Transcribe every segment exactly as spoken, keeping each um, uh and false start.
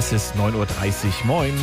Es ist neun Uhr dreißig. Moin.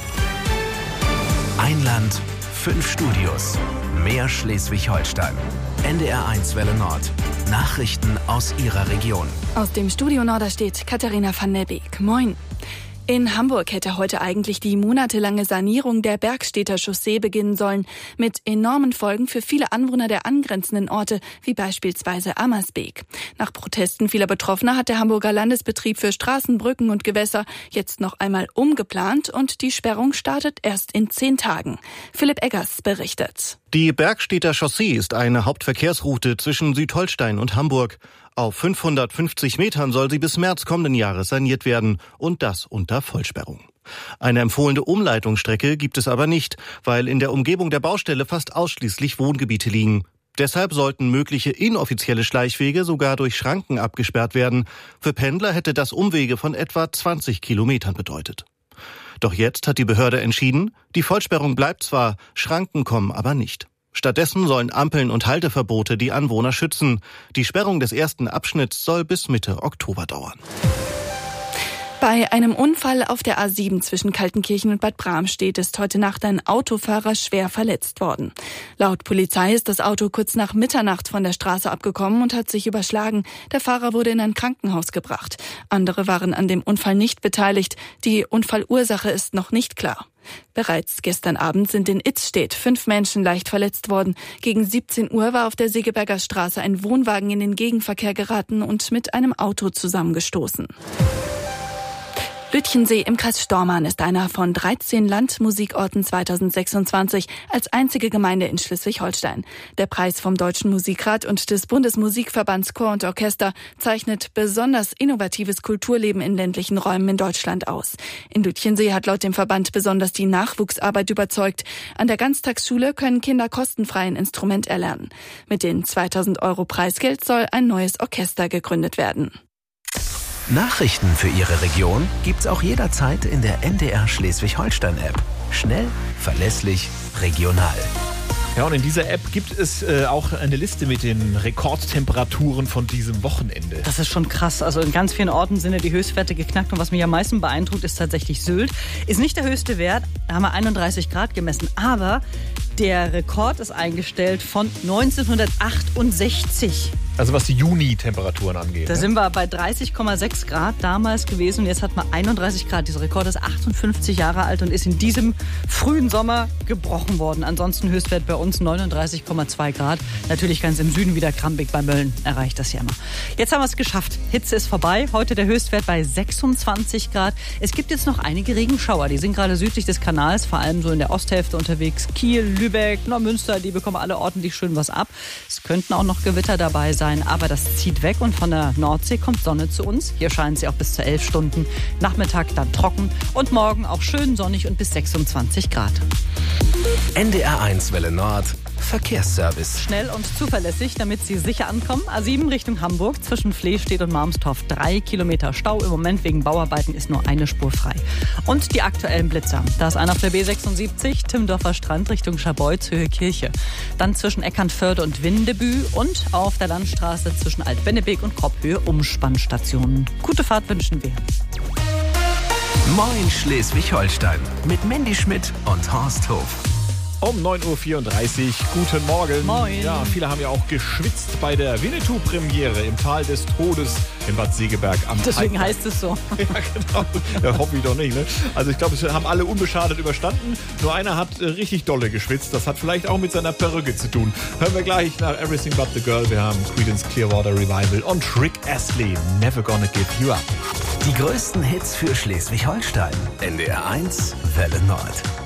Ein Land, fünf Studios. Mehr Schleswig-Holstein. N D R eins Welle Nord. Nachrichten aus Ihrer Region. Aus dem Studio Norderstedt, Katharina van der Beek. Moin. In Hamburg hätte heute eigentlich die monatelange Sanierung der Bergstedter Chaussee beginnen sollen, mit enormen Folgen für viele Anwohner der angrenzenden Orte, wie beispielsweise Ammersbeek. Nach Protesten vieler Betroffener hat der Hamburger Landesbetrieb für Straßen, Brücken und Gewässer jetzt noch einmal umgeplant und die Sperrung startet erst in zehn Tagen. Philipp Eggers berichtet. Die Bergstedter Chaussee ist eine Hauptverkehrsroute zwischen Südholstein und Hamburg. Auf fünfhundertfünfzig Metern soll sie bis März kommenden Jahres saniert werden und das unter Vollsperrung. Eine empfohlene Umleitungsstrecke gibt es aber nicht, weil in der Umgebung der Baustelle fast ausschließlich Wohngebiete liegen. Deshalb sollten mögliche inoffizielle Schleichwege sogar durch Schranken abgesperrt werden. Für Pendler hätte das Umwege von etwa zwanzig Kilometern bedeutet. Doch jetzt hat die Behörde entschieden, die Vollsperrung bleibt zwar, Schranken kommen aber nicht. Stattdessen sollen Ampeln und Halteverbote die Anwohner schützen. Die Sperrung des ersten Abschnitts soll bis Mitte Oktober dauern. Bei einem Unfall auf der A sieben zwischen Kaltenkirchen und Bad Bramstedt ist heute Nacht ein Autofahrer schwer verletzt worden. Laut Polizei ist das Auto kurz nach Mitternacht von der Straße abgekommen und hat sich überschlagen. Der Fahrer wurde in ein Krankenhaus gebracht. Andere waren an dem Unfall nicht beteiligt. Die Unfallursache ist noch nicht klar. Bereits gestern Abend sind in Itzstedt fünf Menschen leicht verletzt worden. Gegen siebzehn Uhr war auf der Segeberger Straße ein Wohnwagen in den Gegenverkehr geraten und mit einem Auto zusammengestoßen. Lütchensee im Kreis Stormarn ist einer von dreizehn Landmusikorten zweitausendsechsundzwanzig als einzige Gemeinde in Schleswig-Holstein. Der Preis vom Deutschen Musikrat und des Bundesmusikverbands Chor und Orchester zeichnet besonders innovatives Kulturleben in ländlichen Räumen in Deutschland aus. In Lütchensee hat laut dem Verband besonders die Nachwuchsarbeit überzeugt. An der Ganztagsschule können Kinder kostenfrei ein Instrument erlernen. Mit den zweitausend Euro Preisgeld soll ein neues Orchester gegründet werden. Nachrichten für Ihre Region gibt's auch jederzeit in der N D R Schleswig-Holstein-App. Schnell, verlässlich, regional. Ja, und in dieser App gibt es äh, auch eine Liste mit den Rekordtemperaturen von diesem Wochenende. Das ist schon krass. Also in ganz vielen Orten sind ja die Höchstwerte geknackt. Und was mich am meisten beeindruckt, ist tatsächlich Sylt. Ist nicht der höchste Wert. Da haben wir einunddreißig Grad gemessen. Aber der Rekord ist eingestellt von neunzehnhundertachtundsechzig. Also was die Juni-Temperaturen angeht. Da ne? sind wir bei dreißig Komma sechs Grad damals gewesen und jetzt hat man einunddreißig Grad. Dieser Rekord ist achtundfünfzig Jahre alt und ist in diesem frühen Sommer gebrochen worden. Ansonsten Höchstwert bei uns neununddreißig Komma zwei Grad. Natürlich ganz im Süden wieder Krambig bei Mölln erreicht das ja immer. Jetzt haben wir es geschafft. Hitze ist vorbei. Heute der Höchstwert bei sechsundzwanzig Grad. Es gibt jetzt noch einige Regenschauer. Die sind gerade südlich des Kanals, vor allem so in der Osthälfte unterwegs. Kiel, Lübeck, Neumünster, die bekommen alle ordentlich schön was ab. Es könnten auch noch Gewitter dabei sein. Aber das zieht weg und von der Nordsee kommt Sonne zu uns. Hier scheint sie auch bis zu elf Stunden. Nachmittag dann trocken und morgen auch schön sonnig und bis sechsundzwanzig Grad. N D R eins Welle Nord. Verkehrsservice. Schnell und zuverlässig, damit Sie sicher ankommen. A sieben Richtung Hamburg zwischen Flehstedt und Marmstorf. Drei Kilometer Stau. Im Moment wegen Bauarbeiten ist nur eine Spur frei. Und die aktuellen Blitzer. Da ist einer auf der B sechsundsiebzig, Timmendorfer Strand Richtung Scharbeutz, Höhe Kirche. Dann zwischen Eckernförde und Windebü und auf der Landstraße zwischen Alt-Bennebeek und Kopphöhe Umspannstationen. Gute Fahrt wünschen wir. Moin Schleswig-Holstein mit Mandy Schmidt und Horst Hof. Um neun Uhr vierunddreißig. Guten Morgen. Moin. Ja, viele haben ja auch geschwitzt bei der Winnetou-Premiere im Tal des Todes in Bad Segeberg am Deswegen Teich. heißt es so. Ja, genau. Ja, hoffe ich doch nicht. Ne? Also ich glaube, es haben alle unbeschadet überstanden. Nur einer hat äh, richtig dolle geschwitzt. Das hat vielleicht auch mit seiner Perücke zu tun. Hören wir gleich nach Everything But The Girl. Wir haben Creedence Clearwater Revival und Rick Astley, Never Gonna Give You Up. Die größten Hits für Schleswig-Holstein. N D R eins Welle Nord.